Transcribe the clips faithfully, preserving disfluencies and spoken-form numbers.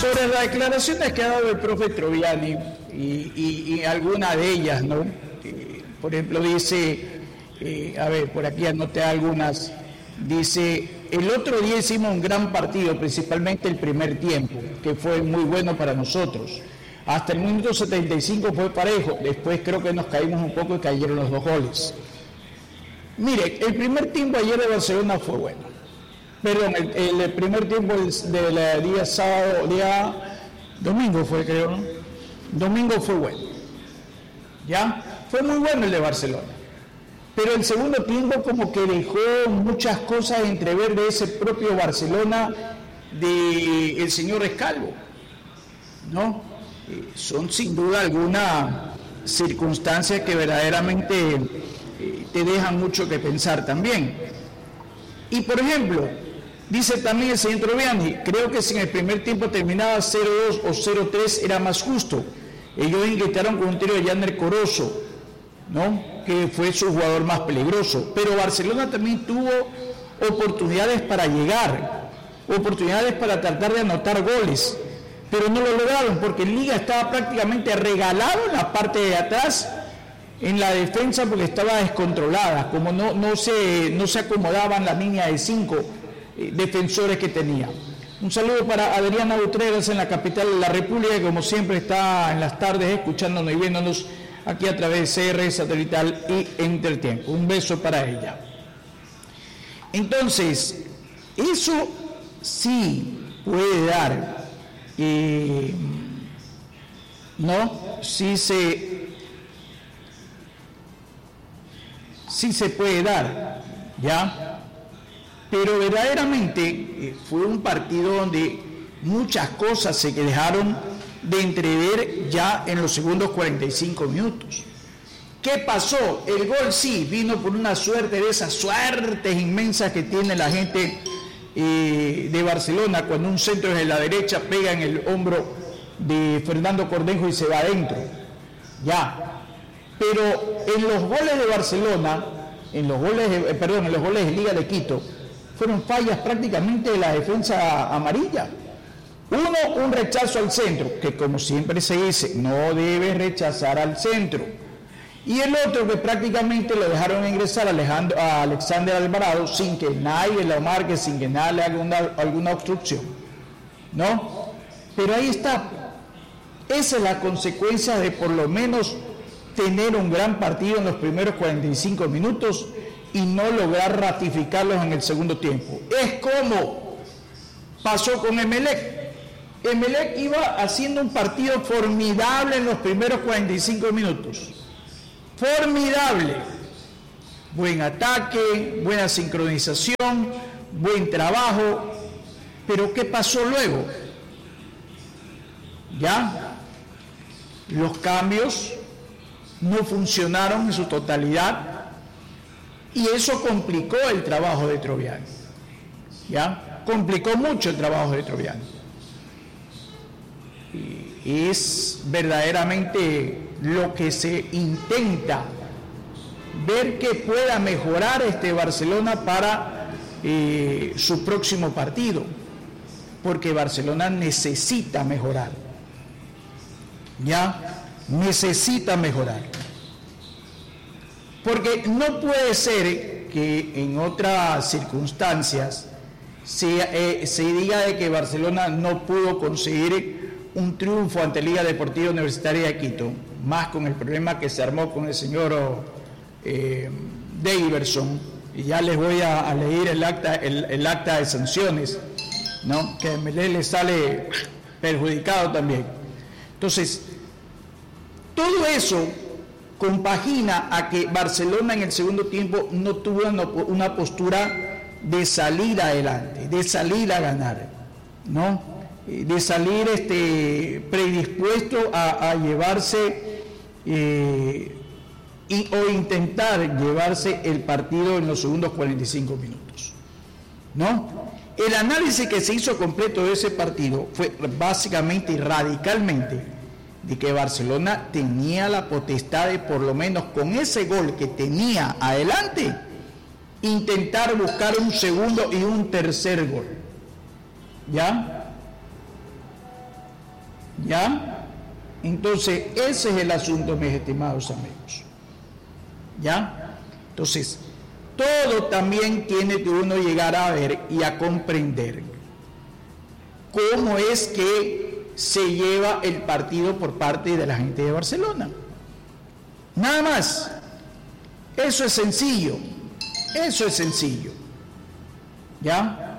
sobre las declaraciones que ha dado el profe Troviani y, y, y alguna de ellas, ¿no? Eh, por ejemplo, dice, eh, a ver, por aquí anoté algunas, dice, el otro día hicimos un gran partido, principalmente el primer tiempo, que fue muy bueno para nosotros. Hasta el minuto setenta y cinco fue parejo, después creo que nos caímos un poco y cayeron los dos goles. Mire, el primer tiempo ayer de Barcelona fue bueno. Perdón, el, el primer tiempo del día sábado, día domingo fue, creo, ¿no? Domingo fue bueno. ¿Ya? Fue muy bueno el de Barcelona. Pero el segundo tiempo como que dejó muchas cosas entrever de ese propio Barcelona del señor Rescalvo, ¿no? Eh, son sin duda alguna circunstancias que verdaderamente eh, te dejan mucho que pensar también. Y por ejemplo, dice también el señor Troviani, creo que si en el primer tiempo terminaba cero dos o cero tres era más justo. Ellos intentaron con un tiro de Yander Corozo, ¿no? Que fue su jugador más peligroso. Pero Barcelona también tuvo oportunidades para llegar, oportunidades para tratar de anotar goles, pero no lo lograron porque el Liga estaba prácticamente regalado en la parte de atrás, en la defensa, porque estaba descontrolada, como no, no, se, no se acomodaban la línea de cinco eh, defensores que tenía. Un saludo para Adriana Butreras en la capital de la República, que como siempre está en las tardes escuchándonos y viéndonos aquí a través de C R Satelital y Entretiempo. Un beso para ella. Entonces, eso sí puede dar, eh, ¿no? Sí se... sí se puede dar, ¿ya? Pero verdaderamente eh, fue un partido donde muchas cosas se dejaron de entrever ya en los segundos cuarenta y cinco minutos. ¿Qué pasó? El gol sí vino por una suerte de esas suertes inmensas que tiene la gente eh, de Barcelona, cuando un centro desde la derecha pega en el hombro de Fernando Cornejo y se va adentro, ya. Pero en los goles de Barcelona, en los goles de, eh, perdón, en los goles de Liga de Quito, fueron fallas prácticamente de la defensa amarilla. Uno, un rechazo al centro, que como siempre se dice, no debe rechazar al centro. Y el otro que prácticamente lo dejaron ingresar Alejandro, a Alexander Alvarado sin que nadie lo marque, sin que nadie le haga una, alguna obstrucción, ¿no? Pero ahí está. Esa es la consecuencia de por lo menos tener un gran partido en los primeros cuarenta y cinco minutos y no lograr ratificarlos en el segundo tiempo. Es como pasó con Emelec. Emelec iba haciendo un partido formidable en los primeros cuarenta y cinco minutos. Formidable. Buen ataque, buena sincronización, buen trabajo. Pero ¿qué pasó luego? ¿Ya? Los cambios no funcionaron en su totalidad y eso complicó el trabajo de Troviani, ¿ya? Complicó mucho el trabajo de Troviani. Y es verdaderamente lo que se intenta, ver que pueda mejorar este Barcelona para eh, su próximo partido, porque Barcelona necesita mejorar, ¿ya? Necesita mejorar. Porque no puede ser que en otras circunstancias se, eh, se diga de que Barcelona no pudo conseguir un triunfo ante Liga Deportiva Universitaria de Quito, más con el problema que se armó con el señor eh, Daverson, y ya les voy a, a leer el acta, el, el acta de sanciones, ¿no? Que a Melé le sale perjudicado también. Entonces, todo eso compagina a que Barcelona en el segundo tiempo no tuvo una, una postura de salir adelante, de salir a ganar, ¿no? De salir este, predispuesto a, a llevarse eh, y, o intentar llevarse el partido en los segundos cuarenta y cinco minutos, ¿no? El análisis que se hizo completo de ese partido fue básicamente y radicalmente de que Barcelona tenía la potestad de, por lo menos con ese gol que tenía adelante, intentar buscar un segundo y un tercer gol, ¿ya? ¿Ya? Entonces, ese es el asunto, mis estimados amigos. ¿Ya? Entonces, todo también tiene que uno llegar a ver y a comprender cómo es que se lleva el partido por parte de la gente de Barcelona. Nada más. Eso es sencillo. Eso es sencillo. ¿Ya?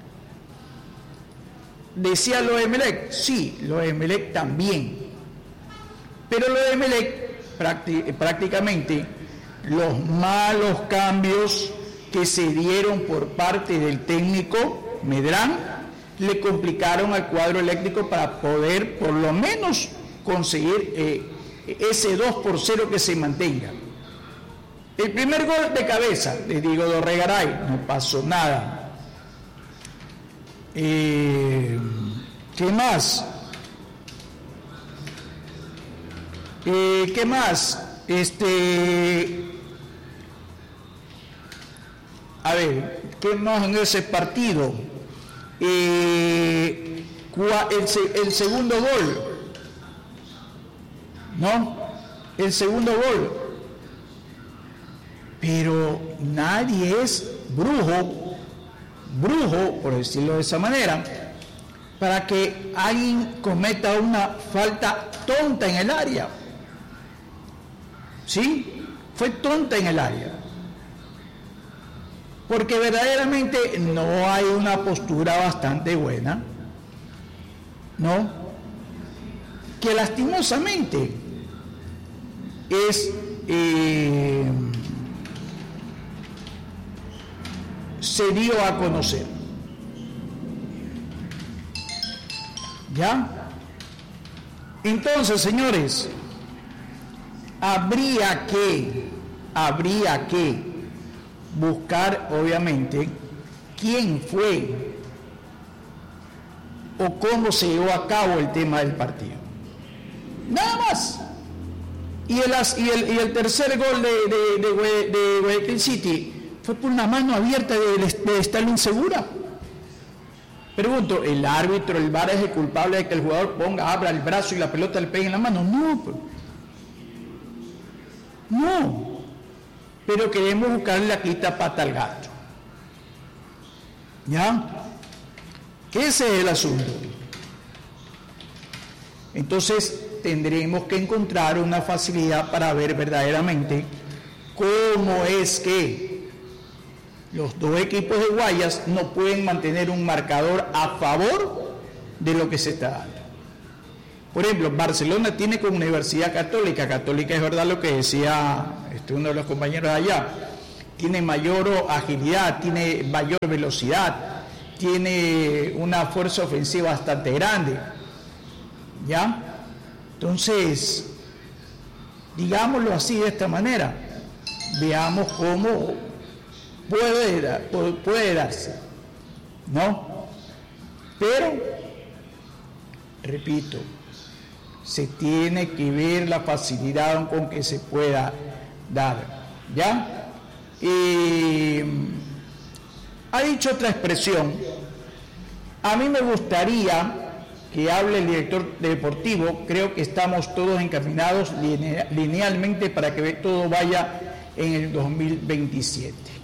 ¿Decía lo de Emelec? Sí, lo de Emelec también. Pero lo de Emelec, prácti- prácticamente, los malos cambios que se dieron por parte del técnico Medrán le complicaron al cuadro eléctrico para poder, por lo menos, conseguir eh, ese dos por cero que se mantenga. El primer gol de cabeza, les digo, Dorregaray, no pasó nada. Eh, ¿Qué más? Eh, ¿Qué más? Este, a ver, ¿qué más en ese partido? Eh, el, el segundo gol, ¿no? El segundo gol. Pero nadie es brujo, brujo, por decirlo de esa manera, para que alguien cometa una falta tonta en el área. ¿Sí? Fue tonta en el área. Porque verdaderamente no hay una postura bastante buena, ¿no? Que lastimosamente es... Eh, se dio a conocer. ¿Ya? Entonces, señores, habría que, habría que buscar, obviamente, quién fue o cómo se llevó a cabo el tema del partido. Nada más. Y el, y el, y el tercer gol de, de, de, de Guayaquil City fue por una mano abierta de, de Stalin Segura. Pregunto, ¿el árbitro, el V A R es el culpable de que el jugador ponga, abra el brazo y la pelota le pegue en la mano? No, pero, no. Pero queremos buscarle la quita pata al gato. ¿Ya? Ese es el asunto. Entonces, tendremos que encontrar una facilidad para ver verdaderamente cómo es que los dos equipos de Guayas no pueden mantener un marcador a favor de lo que se está dando. Por ejemplo, Barcelona tiene con Universidad Católica, Católica es verdad lo que decía este, uno de los compañeros de allá, tiene mayor agilidad, tiene mayor velocidad, tiene una fuerza ofensiva bastante grande, ¿ya? Entonces, digámoslo así de esta manera, veamos cómo puede, puede darse, ¿no? Pero, repito, se tiene que ver la facilidad con que se pueda dar, ¿ya? Eh, ha dicho otra expresión, a mí me gustaría que hable el director deportivo, creo que estamos todos encaminados linealmente para que todo vaya en el dos mil veintisiete.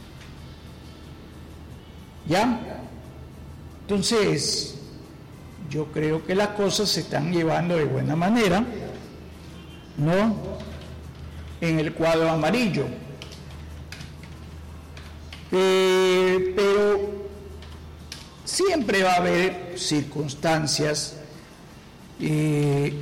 ¿Ya? Entonces, yo creo que las cosas se están llevando de buena manera, ¿no? En el cuadro amarillo. Eh, pero siempre va a haber circunstancias, eh,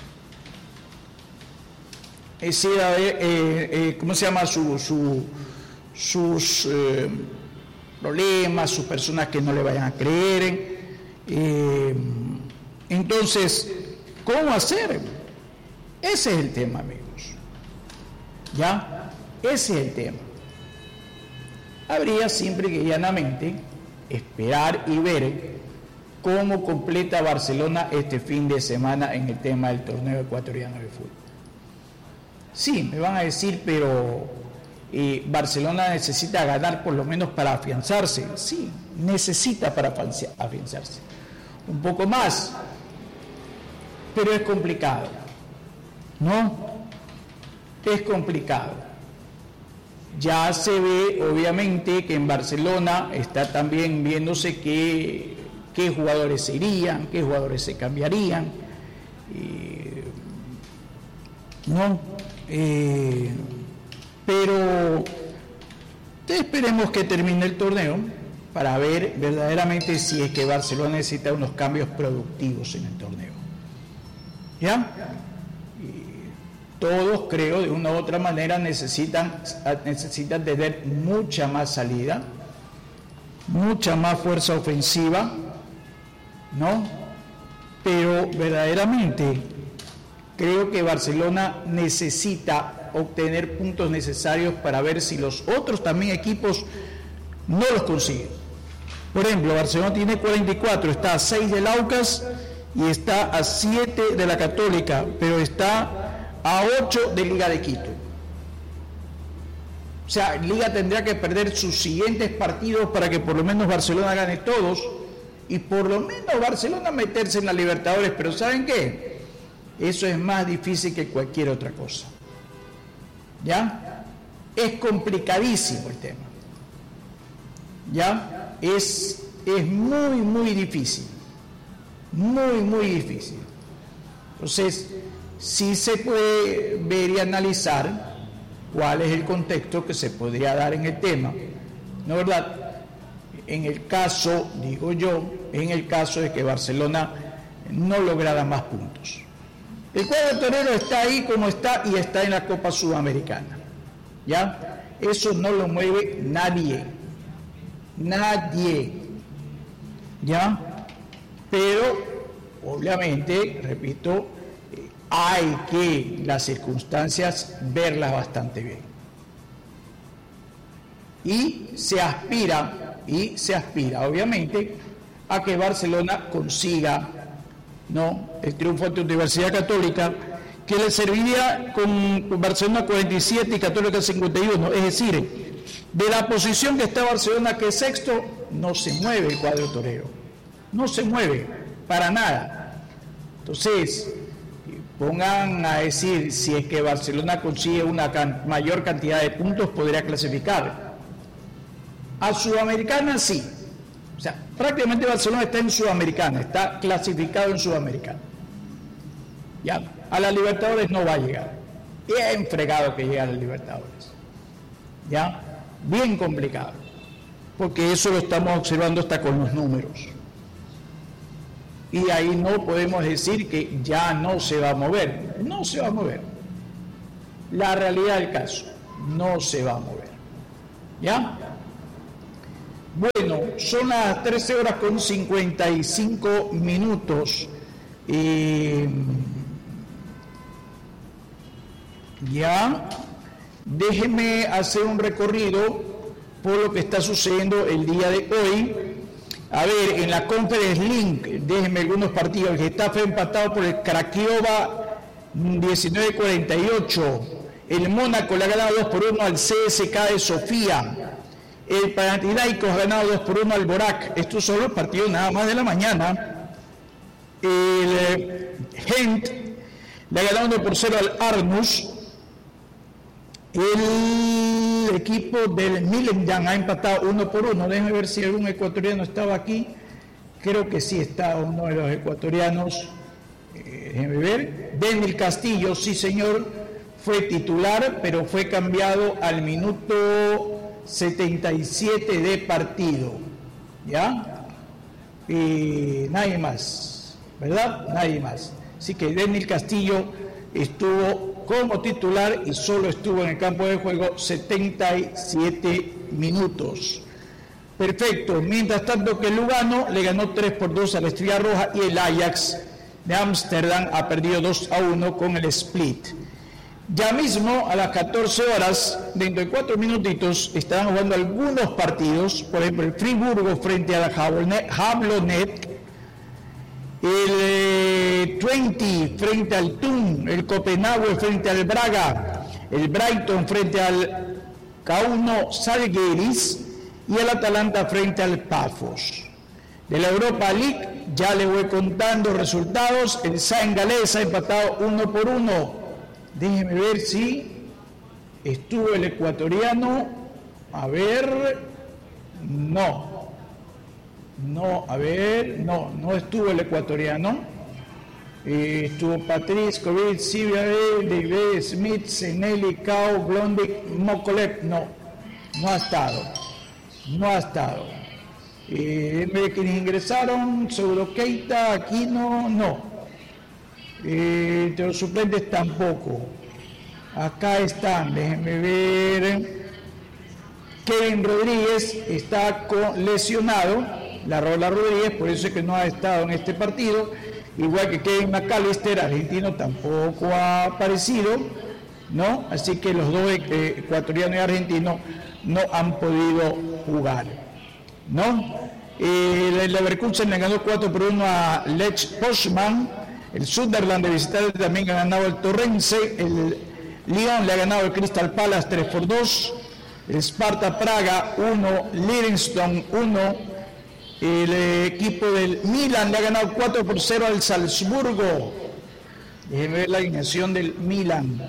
es decir, a ver, eh, eh, ¿cómo se llama? Su, su, sus eh, problemas, sus personas que no le vayan a creer. Eh, entonces, ¿cómo hacer? Ese es el tema, amigos. ¿Ya? Ese es el tema. Habría siempre que llanamente esperar y ver cómo completa Barcelona este fin de semana en el tema del torneo ecuatoriano de fútbol. Sí, me van a decir, pero eh, Barcelona necesita ganar por lo menos para afianzarse. Sí, necesita para afianzarse. Un poco más. pero es complicado, ¿no? Es complicado. Ya se ve, obviamente, que en Barcelona está también viéndose qué, qué jugadores se irían, qué jugadores se cambiarían, eh, ¿no? Eh, pero esperemos que termine el torneo para ver verdaderamente si es que Barcelona necesita unos cambios productivos en el torneo. ¿Ya? Y todos, creo, de una u otra manera necesitan, necesitan tener mucha más salida, mucha más fuerza ofensiva, ¿no? Pero verdaderamente creo que Barcelona necesita obtener puntos necesarios para ver si los otros también equipos no los consiguen. Por ejemplo, Barcelona tiene cuarenta y cuatro, está a seis del Aucas y está a siete de la Católica, pero está a ocho de Liga de Quito. O sea, Liga tendría que perder sus siguientes partidos para que por lo menos Barcelona gane todos y por lo menos Barcelona meterse en la Libertadores, pero ¿saben qué? Eso es más difícil que cualquier otra cosa. ¿Ya? Es complicadísimo el tema. ¿Ya? Es, es muy, muy difícil. Muy, muy difícil. Entonces, sí se puede ver y analizar cuál es el contexto que se podría dar en el tema. ¿No es verdad? En el caso, digo yo, en el caso de que Barcelona no lograra más puntos. El cuadro torero está ahí como está y está en la Copa Sudamericana. ¿Ya? Eso no lo mueve nadie. Nadie. ¿Ya? Pero, obviamente, repito, hay que las circunstancias verlas bastante bien. Y se aspira, y se aspira, obviamente, a que Barcelona consiga, ¿no?, el triunfo ante Universidad Católica, que le serviría con Barcelona cuarenta y siete y Católica cincuenta y uno. Es decir, de la posición que está Barcelona, que es sexto, no se mueve el cuadro torero. No se mueve, para nada. Entonces, pongan a decir, si es que Barcelona consigue una can- mayor cantidad de puntos, podría clasificar. A Sudamericana sí. O sea, prácticamente Barcelona está en Sudamericana, está clasificado en Sudamericana. Ya, a la Libertadores no va a llegar. Bien fregado que llega a las Libertadores. Ya, bien complicado. Porque eso lo estamos observando hasta con los números. Y ahí no podemos decir que ya no se va a mover. No se va a mover. La realidad del caso, no se va a mover. ¿Ya? Bueno, son las trece horas con cincuenta y cinco minutos. Eh, ya, déjenme hacer un recorrido por lo que está sucediendo el día de hoy. A ver, en la Conference League, déjenme algunos partidos. El Getafe empatado por el Craiova diecinueve cuarenta y ocho. El Mónaco le ha ganado dos por uno al C S K de Sofía. El Panathinaikos ha ganado dos por uno al Borac. Estos son los partidos nada más de la mañana. El Gent le ha ganado uno por cero al Arnus. El equipo del Millennium ha empatado uno por uno. Déjenme ver si algún ecuatoriano estaba aquí. Creo que sí está uno de los ecuatorianos. Eh, déjenme ver. Denil Castillo, sí señor, fue titular, pero fue cambiado al minuto setenta y siete de partido. ¿Ya? Y nadie más, ¿verdad? Nadie más. Así que Denil Castillo estuvo como titular y solo estuvo en el campo de juego setenta y siete minutos. Perfecto. Mientras tanto que Lugano le ganó tres por dos a la Estrella Roja y el Ajax de Ámsterdam ha perdido dos a uno con el Split. Ya mismo a las catorce horas, dentro de cuatro minutitos, estarán jugando algunos partidos, por ejemplo el Friburgo frente a la Jablonet, el eh, veinte frente al Thun, el Copenhague frente al Braga, el Brighton frente al K uno Zalgiris y el Atalanta frente al Pafos. De la Europa League Ya le voy contando resultados. El Saint Galés ha empatado uno por uno. Déjeme ver si estuvo el ecuatoriano. A ver, no. No, a ver, no, no estuvo el ecuatoriano. Eh, estuvo Patrice, Covid, Sibia, David, Smith, Seneli, Cao, Blondic, Mokolev. No, no ha estado. No ha estado. Eh, en vez de quienes ingresaron, Pseudo Keita, Aquino, no. Eh, entre los suplentes tampoco. Acá están, déjenme ver. Kevin Rodríguez está con, lesionado, la Rola Rodríguez, por eso es que no ha estado en este partido. Igual que Kevin McAllister, argentino, tampoco ha aparecido, ¿no? Así que los dos eh, ecuatorianos y argentinos no han podido jugar, ¿no? Eh, el Leverkusen le ganó cuatro por uno a Lech Poznan. El Sunderland de visitante también ha ganado el Torrense. El Lyon le ha ganado el Crystal Palace tres por dos. El Sparta Praga uno, Livingston uno. El equipo del Milan le ha ganado cuatro por cero al Salzburgo. Déjenme ver la alineación del Milan.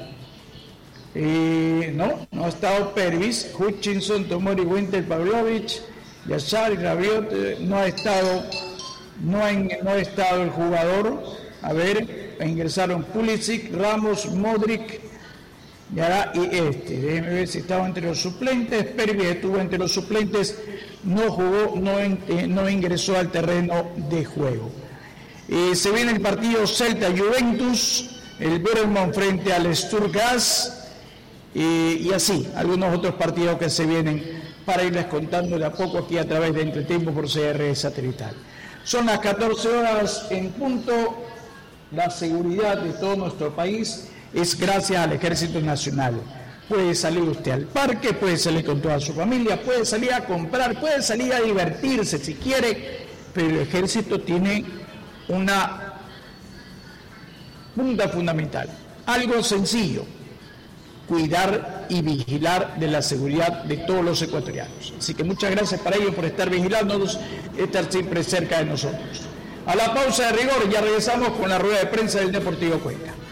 Eh, no, no ha estado Pervis, Hutchinson, Tomori, Winter, Pavlovic, Yashar, Rabiot, eh, no ha estado, no ha, no ha estado el jugador. A ver, ingresaron Pulisic, Ramos, Modric, Yara y este. Déjenme ver si estaba entre los suplentes. Pervis estuvo entre los suplentes, no jugó, no, eh, no ingresó al terreno de juego. Eh, se viene el partido Celta-Juventus, el Bournemouth frente al Sturgas. Y, y así, algunos otros partidos que se vienen para irles contando de a poco aquí a través de Entretiempo por C R Satelital. Son las catorce horas en punto. La seguridad de todo nuestro país es gracias al Ejército Nacional. Puede salir usted al parque, puede salir con toda su familia, puede salir a comprar, puede salir a divertirse si quiere, pero el Ejército tiene una punta fundamental, algo sencillo: cuidar y vigilar de la seguridad de todos los ecuatorianos. Así que muchas gracias para ellos por estar vigilándonos, estar siempre cerca de nosotros. A la pausa de rigor, ya regresamos con la rueda de prensa del Deportivo Cuenca.